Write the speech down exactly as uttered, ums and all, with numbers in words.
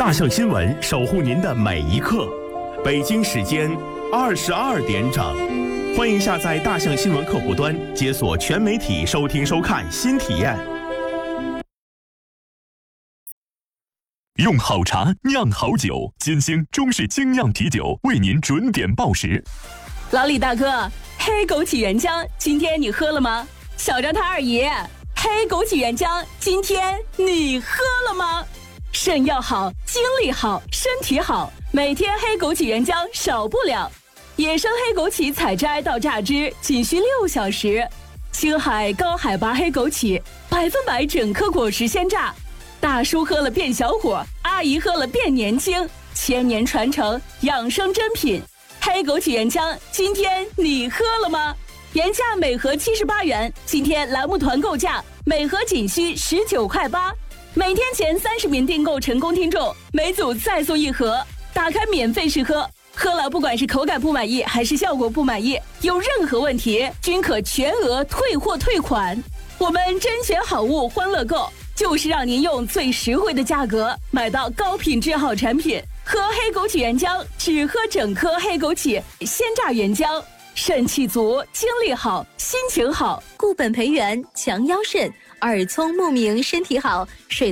大象新闻守护您的每一刻。北京时间二十二点整，欢迎下载大象新闻客户端，解锁全媒体收听收看新体验。 用好茶酿好酒，金星中式精酿啤酒为您准点报时。 老李大哥，黑枸杞原浆今天你喝了吗？小张他二爷，黑枸杞原浆今天你喝了吗？肾要好，精力好，身体好，每天黑枸杞原浆少不了。野生黑枸杞采摘到榨汁仅需六小时，青海高海拔黑枸杞，百分百整颗果实鲜榨，大叔喝了变小伙，阿姨喝了变年轻，千年传承，养生珍品。黑枸杞原浆今天你喝了吗？原价每盒七十八元，今天栏目团购价每盒仅需十九块八。每天前三十名订购成功听众，每组再送一盒，打开免费试喝，喝了不管是口感不满意还是效果不满意，有任何问题均可全额退货退款。我们甄选好物欢乐购，就是让您用最实惠的价格买到高品质好产品。喝黑枸杞原浆，只喝整颗黑枸杞鲜榨原浆，肾气足，精力好，心情好。 固本培元，强腰肾；耳聪目明，身体好。水